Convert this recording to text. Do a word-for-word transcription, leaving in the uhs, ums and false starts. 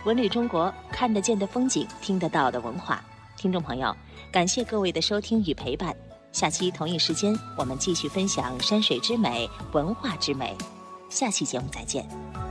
文旅中国，看得见的风景，听得到的文化。听众朋友，感谢各位的收听与陪伴。下期同一时间，我们继续分享山水之美、文化之美。下期节目再见。